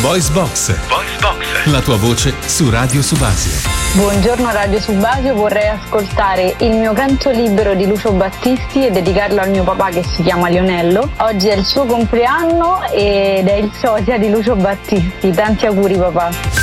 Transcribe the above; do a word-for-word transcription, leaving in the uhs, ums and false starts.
Voice Box. Voice Box. La tua voce su Radio Subasio. Buongiorno Radio Subasio, vorrei ascoltare Il mio canto libero di Lucio Battisti e dedicarlo al mio papà che si chiama Lionello. Oggi è il suo compleanno ed è il sosia di Lucio Battisti. Tanti auguri papà.